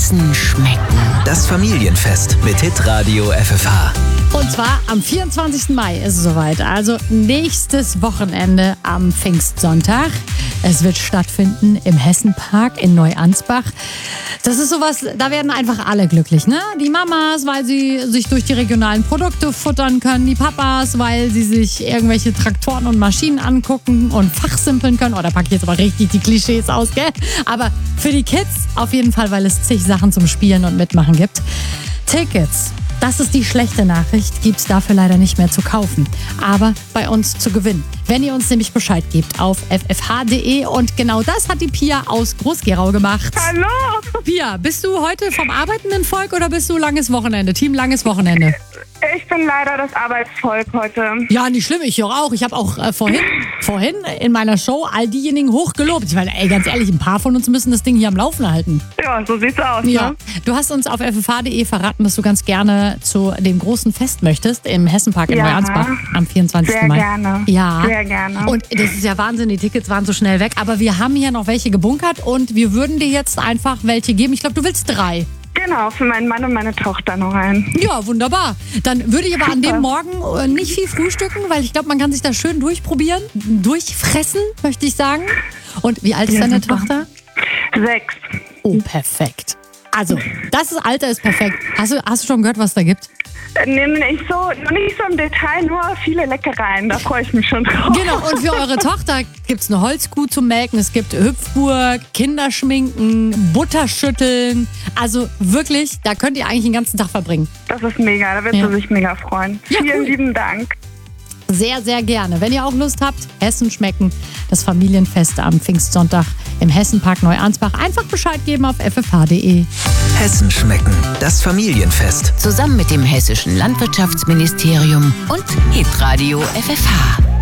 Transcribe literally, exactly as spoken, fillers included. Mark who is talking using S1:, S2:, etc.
S1: Hessen schmecken.
S2: Das Familienfest mit Hitradio F F H.
S3: Und zwar am vierundzwanzigsten Mai ist es soweit. Also nächstes Wochenende am Pfingstsonntag. Es wird stattfinden im Hessenpark in Neuansbach. Das ist sowas, da werden einfach alle glücklich, ne? Die Mamas, weil sie sich durch die regionalen Produkte futtern können. Die Papas, weil sie sich irgendwelche Traktoren und Maschinen angucken und fachsimpeln können. Oh, da packe ich jetzt aber richtig die Klischees aus, gell? Aber für die Kids auf jeden Fall, weil es zig Sachen zum Spielen und Mitmachen gibt. Tickets. Das ist die schlechte Nachricht, gibt es dafür leider nicht mehr zu kaufen, aber bei uns zu gewinnen. Wenn ihr uns nämlich Bescheid gebt auf f f h punkt d e, und genau das hat die Pia aus Groß-Gerau gemacht.
S4: Hallo!
S3: Pia, bist du heute vom arbeitenden Volk oder bist du langes Wochenende, Team langes Wochenende?
S4: Ich bin leider das Arbeitsvolk heute.
S3: Ja, nicht schlimm, ich höre auch. Ich habe auch äh, vorhin, vorhin in meiner Show all diejenigen hochgelobt. Ich meine, ey, ganz ehrlich, ein paar von uns müssen das Ding hier am Laufen halten.
S4: Ja, so sieht's aus,
S3: Ja.
S4: ne?
S3: Du hast uns auf f f h punkt d e verraten, dass du ganz gerne zu dem großen Fest möchtest im Hessenpark in
S4: Ja.
S3: Neuansbach am vierundzwanzigsten
S4: Sehr
S3: Mai.
S4: gerne.
S3: Ja.
S4: Sehr gerne.
S3: Und das ist ja Wahnsinn, die Tickets waren so schnell weg. Aber wir haben hier noch welche gebunkert und wir würden dir jetzt einfach welche geben. Ich glaube, du willst drei.
S4: Genau, für meinen Mann und meine Tochter noch ein.
S3: Ja, wunderbar. Dann würde ich aber an
S4: Super.
S3: dem Morgen äh, nicht viel frühstücken, weil ich glaube, man kann sich das schön durchprobieren. Durchfressen, möchte ich sagen. Und wie alt ist
S4: Ja,
S3: deine
S4: super.
S3: Tochter?
S4: Sechs.
S3: Oh, perfekt. Also, das ist, Alter ist perfekt. Hast du, hast du schon gehört, was da gibt?
S4: Nimm nicht so, noch nicht so im Detail, nur viele Leckereien. Da freue ich mich schon drauf.
S3: Genau, und für eure Tochter gibt es eine Holzkuh zum Melken, es gibt Hüpfburg, Kinderschminken, Butterschütteln. Also wirklich, da könnt ihr eigentlich den ganzen Tag verbringen.
S4: Das ist mega, da wird
S3: Ja.
S4: sie sich mega freuen.
S3: Ja,
S4: Vielen
S3: cool.
S4: lieben Dank.
S3: Sehr, sehr gerne. Wenn ihr auch Lust habt, Hessen schmecken, das Familienfest am Pfingstsonntag im Hessenpark Neuansbach. Einfach Bescheid geben auf f f h punkt d e.
S2: Hessen schmecken. Das Familienfest.
S1: Zusammen mit dem Hessischen Landwirtschaftsministerium und Hitradio F F H.